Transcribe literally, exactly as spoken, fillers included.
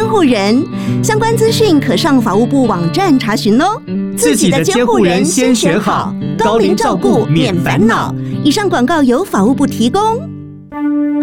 护人，相关资讯可上法务部网站查询哦。 自己的监护人先选好，高龄照顾免烦恼。 以上广告由法务部提供。